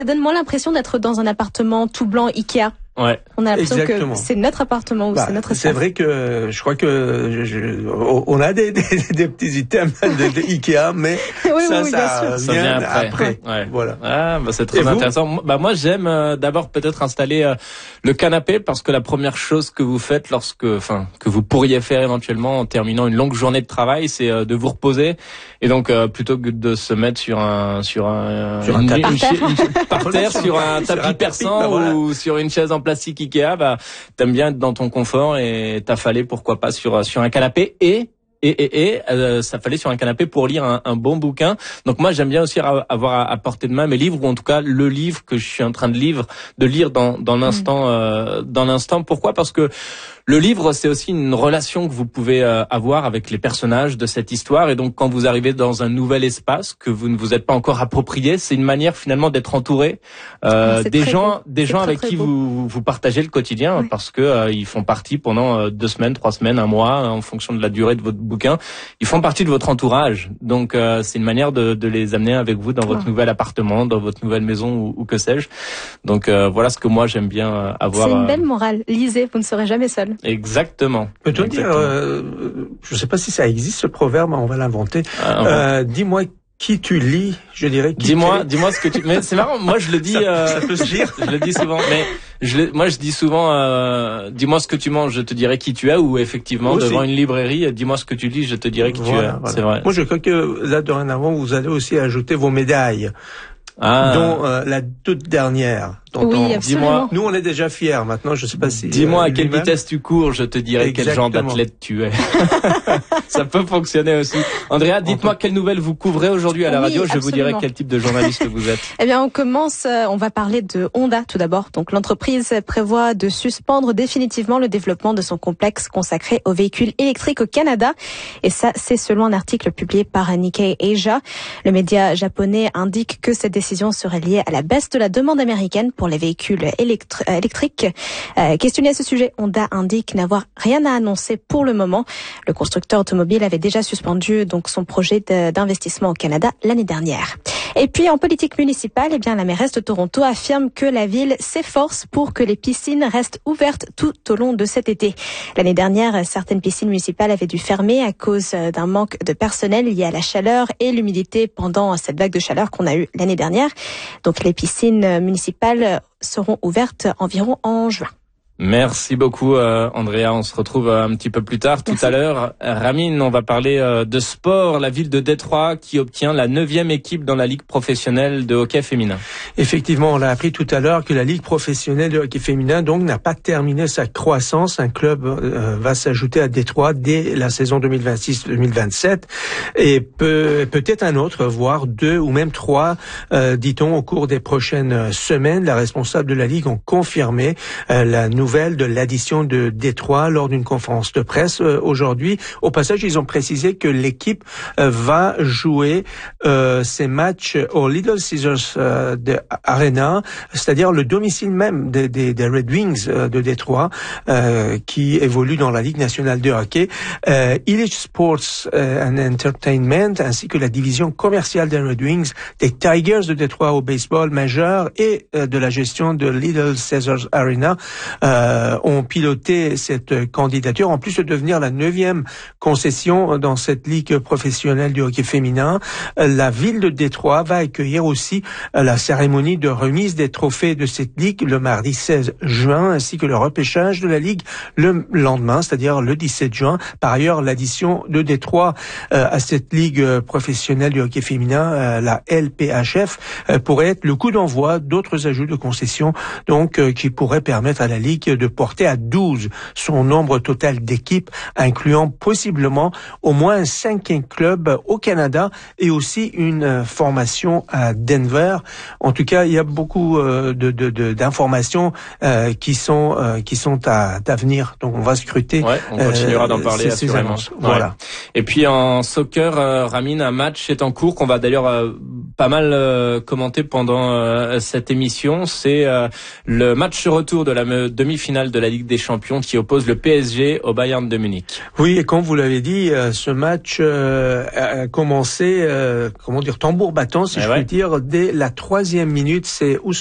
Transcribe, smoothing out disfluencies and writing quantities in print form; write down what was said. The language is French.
Ça donne moins l'impression d'être dans un appartement tout blanc Ikea. Ouais. On a l'impression Exactement. que c'est notre appartement ou c'est notre espace. C'est vrai que je crois que on a des petits items de Ikea, mais oui, ça vient après. Ouais. Voilà. Ah, c'est très intéressant. Moi, j'aime d'abord peut-être installer le canapé parce que la première chose que vous faites que vous pourriez faire éventuellement en terminant une longue journée de travail, c'est de vous reposer. Et donc plutôt que de se mettre sur un tapis persan ou sur une chaise en plastique Ikea, t'aimes bien être dans ton confort et t'as fallu pourquoi pas sur un canapé et ça fallait sur un canapé pour lire un bon bouquin. Donc moi j'aime bien aussi avoir à portée de main mes livres, ou en tout cas le livre que je suis en train de lire dans l'instant. Pourquoi ? Parce que le livre, c'est aussi une relation que vous pouvez avoir avec les personnages de cette histoire. Et donc, quand vous arrivez dans un nouvel espace que vous ne vous êtes pas encore approprié, c'est une manière finalement d'être entouré des gens avec qui vous partagez le quotidien, parce que ils font partie pendant 2 semaines, 3 semaines, 1 mois, en fonction de la durée de votre bouquin. Ils font partie de votre entourage. Donc, c'est une manière de les amener avec vous dans votre nouvel appartement, dans votre nouvelle maison ou que sais-je. Donc, voilà ce que moi j'aime bien avoir. C'est une belle morale. Lisez, vous ne serez jamais seul. Exactement. Peut-on dire, je ne sais pas si ça existe ce proverbe, on va l'inventer. Dis-moi qui tu lis, je dirais qui dis-moi ce que tu. Mais c'est marrant, moi je le dis. Ça peut se dire. Je le dis souvent, mais je dis souvent. Dis-moi ce que tu manges, je te dirai qui tu es. Ou effectivement aussi. Devant une librairie, dis-moi ce que tu lis, je te dirai qui tu es. Voilà. C'est vrai. Moi je crois que là dorénavant vous allez aussi ajouter vos médailles. Dont la toute dernière. Oui, absolument. Nous, on est déjà fiers. Maintenant, je sais pas si. Dis-moi à quelle vitesse tu cours, je te dirai quel genre d'athlète tu es. Ça peut fonctionner aussi. Andrea, dites-moi quelles nouvelles vous couvrez aujourd'hui à la radio. Je vous dirai quel type de journaliste vous êtes. Eh bien, on va parler de Honda tout d'abord. Donc, l'entreprise prévoit de suspendre définitivement le développement de son complexe consacré aux véhicules électriques au Canada. Et ça, c'est selon un article publié par Nikkei Asia. Le média japonais indique que cette décision serait liée à la baisse de la demande américaine pour les véhicules électriques. Questionné à ce sujet, Honda indique n'avoir rien à annoncer pour le moment. Le constructeur automobile avait déjà suspendu donc son projet d'investissement au Canada l'année dernière. Et puis en politique municipale, la mairesse de Toronto affirme que la ville s'efforce pour que les piscines restent ouvertes tout au long de cet été. L'année dernière, certaines piscines municipales avaient dû fermer à cause d'un manque de personnel lié à la chaleur et l'humidité pendant cette vague de chaleur qu'on a eue l'année dernière. Donc les piscines municipales seront ouvertes environ en juin. Merci beaucoup Andrea, on se retrouve un petit peu plus tard tout à l'heure. Ramin, on va parler de sport, la ville de Détroit qui obtient la 9e équipe dans la Ligue professionnelle de hockey féminin. Effectivement, on l'a appris tout à l'heure que la Ligue professionnelle de hockey féminin donc n'a pas terminé sa croissance. Un club va s'ajouter à Détroit dès la saison 2026-2027 et peut-être un autre, voire 2 ou même 3, dit-on, au cours des prochaines semaines. Les responsables de la Ligue ont confirmé la nouvelle de l'addition de Détroit lors d'une conférence de presse aujourd'hui. Au passage, ils ont précisé que l'équipe va jouer ses matchs au Little Caesars Arena, c'est-à-dire le domicile même des Red Wings de Détroit, qui évolue dans la Ligue nationale de hockey. Illich Sports and Entertainment, ainsi que la division commerciale des Red Wings, des Tigers de Détroit au baseball majeur et de la gestion de Little Caesars Arena, ont piloté cette candidature, en plus de devenir la 9e concession dans cette ligue professionnelle du hockey féminin. La ville de Détroit va accueillir aussi la cérémonie de remise des trophées de cette ligue le mardi 16 juin, ainsi que le repêchage de la ligue le lendemain, c'est-à-dire le 17 juin. Par ailleurs, l'addition de Détroit à cette ligue professionnelle du hockey féminin, la LPHF, pourrait être le coup d'envoi d'autres ajouts de concessions, donc qui pourraient permettre à la ligue de porter à 12 son nombre total d'équipes, incluant possiblement au moins un 5e club au Canada et aussi une formation à Denver. En tout cas, il y a beaucoup d'informations qui sont à venir. Donc on va scruter. Ouais, on continuera d'en parler assurément. Voilà. Et puis en soccer, Ramin, un match est en cours qu'on va d'ailleurs pas mal commenté pendant cette émission, c'est le match retour de la demi-finale de la Ligue des Champions qui oppose le PSG au Bayern de Munich. Oui, et comme vous l'avez dit, ce match a commencé, tambour battant, si je puis dire, dès la 3e minute. C'est